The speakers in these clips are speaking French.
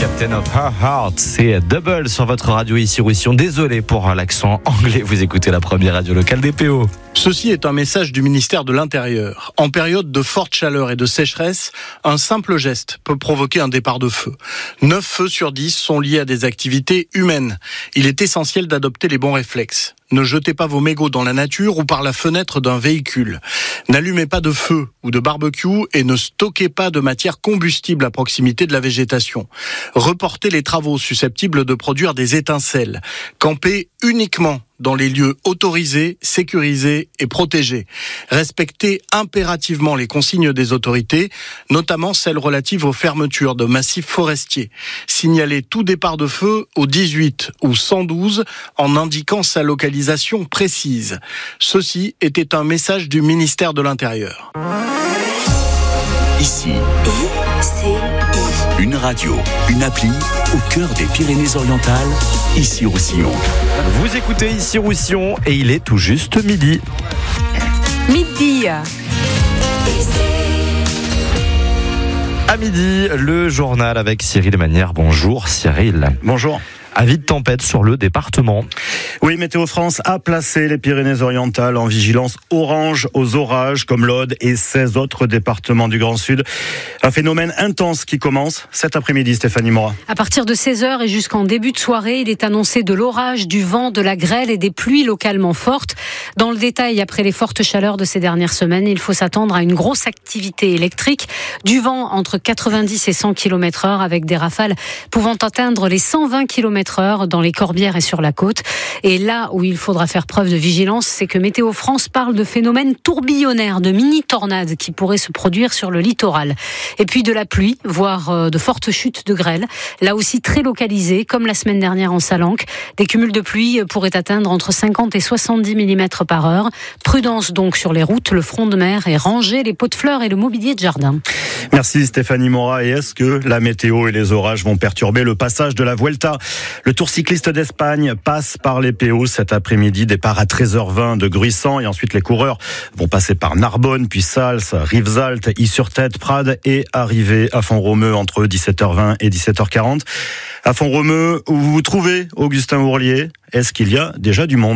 Captain of Her Heart, c'est Double sur votre radio ici Roussillon. Désolé pour l'accent anglais, vous écoutez la première radio locale des PO. Ceci est un message du ministère de l'Intérieur. En période de forte chaleur et de sécheresse, un simple geste peut provoquer un départ de feu. 9 feux sur 10 sont liés à des activités humaines. Il est essentiel d'adopter les bons réflexes. Ne jetez pas vos mégots dans la nature ou par la fenêtre d'un véhicule. N'allumez pas de feu ou de barbecue et ne stockez pas de matière combustible à proximité de la végétation. Reportez les travaux susceptibles de produire des étincelles. Campez uniquement dans les lieux autorisés, sécurisés et protégés. Respectez impérativement les consignes des autorités, notamment celles relatives aux fermetures de massifs forestiers. Signalez tout départ de feu au 18 ou 112 en indiquant sa localisation précise. Ceci était un message du ministère de l'Intérieur. Ici, une radio, une appli au cœur des Pyrénées-Orientales, ici Roussillon. Vous écoutez ici Roussillon et il est tout juste midi. Midi. À midi, le journal avec Cyril Manière. Bonjour Cyril. Bonjour. Avis de tempête sur le département. Oui, Météo France a placé les Pyrénées-Orientales en vigilance orange aux orages, comme l'Aude et 16 autres départements du Grand Sud. Un phénomène intense qui commence cet après-midi, Stéphanie Morat. À partir de 16h et jusqu'en début de soirée, il est annoncé de l'orage, du vent, de la grêle et des pluies localement fortes. Dans le détail, après les fortes chaleurs de ces dernières semaines, il faut s'attendre à une grosse activité électrique. Du vent entre 90 et 100 km/h avec des rafales pouvant atteindre les 120 km/h dans les Corbières et sur la côte. Et là où il faudra faire preuve de vigilance, c'est que Météo France parle de phénomènes tourbillonnaires, de mini-tornades qui pourraient se produire sur le littoral. Et puis de la pluie, voire de fortes chutes de grêle, là aussi très localisées, comme la semaine dernière en Salanque. Des cumuls de pluie pourraient atteindre entre 50 et 70 mm par heure. Prudence donc sur les routes, le front de mer et ranger les pots de fleurs et le mobilier de jardin. Merci Stéphanie Morat. Et est-ce que la météo et les orages vont perturber le passage de la Vuelta ? Le Tour cycliste d'Espagne passe par les PO cet après-midi, départ à 13h20 de Gruissant et ensuite les coureurs vont passer par Narbonne, puis Sals, Rivesaltes, Is-sur-Tête, Prades et arriver à Font-Romeu entre 17h20 et 17h40. À Font-Romeu, où vous vous trouvez, Augustin Ourlier, est-ce qu'il y a déjà du monde ?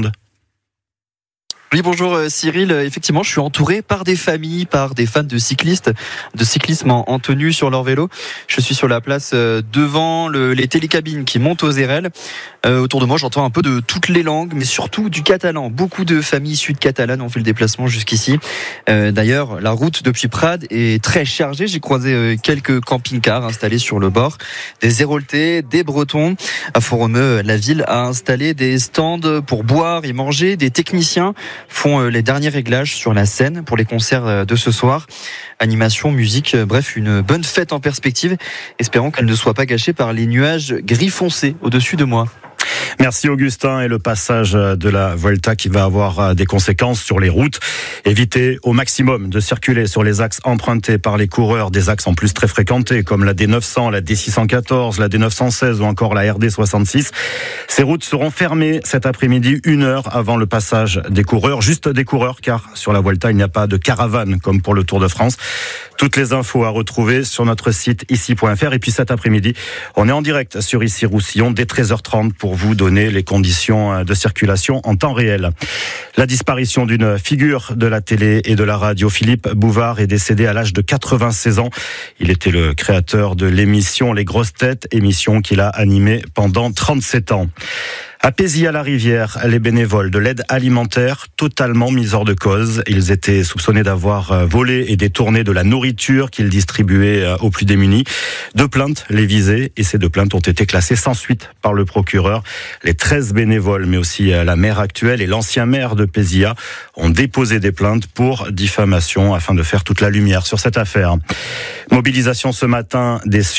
Oui, bonjour Cyril. Effectivement, je suis entouré par des familles, par des fans de cyclisme en tenue sur leur vélo. Je suis sur la place devant les télécabines qui montent aux érelles. Autour de moi, j'entends un peu de toutes les langues, mais surtout du catalan. Beaucoup de familles sud-catalanes ont fait le déplacement jusqu'ici. D'ailleurs, la route depuis Prades est très chargée. J'ai croisé quelques camping-cars installés sur le bord, des Héroltais, des Bretons. À Font-Romeu, la ville a installé des stands pour boire et manger. Des techniciens font les derniers réglages sur la scène pour les concerts de ce soir. Animation, musique, bref, une bonne fête en perspective. Espérons qu'elle ne soit pas gâchée par les nuages gris foncé au-dessus de moi. Merci Augustin. Et le passage de la Vuelta qui va avoir des conséquences sur les routes. Évitez au maximum de circuler sur les axes empruntés par les coureurs, des axes en plus très fréquentés comme la D900, la D614, la D916 ou encore la RD66. Ces routes seront fermées cet après-midi 1 heure avant le passage des coureurs, juste des coureurs, car sur la Vuelta il n'y a pas de caravane comme pour le Tour de France. Toutes les infos à retrouver sur notre site ici.fr. Et puis cet après-midi, on est en direct sur Ici Roussillon dès 13h30 pour vous donner les conditions de circulation en temps réel. La disparition d'une figure de la télé et de la radio, Philippe Bouvard, est décédé à l'âge de 96 ans. Il était le créateur de l'émission Les Grosses Têtes, émission qu'il a animée pendant 37 ans. À Pézy-à-la-Rivière, les bénévoles de l'aide alimentaire totalement mis hors de cause. Ils étaient soupçonnés d'avoir volé et détourné de la nourriture qu'ils distribuaient aux plus démunis. 2 plaintes les visaient et ces 2 plaintes ont été classées sans suite par le procureur. Les 13 bénévoles, mais aussi la maire actuelle et l'ancien maire de Pézy ont déposé des plaintes pour diffamation afin de faire toute la lumière sur cette affaire. Mobilisation ce matin des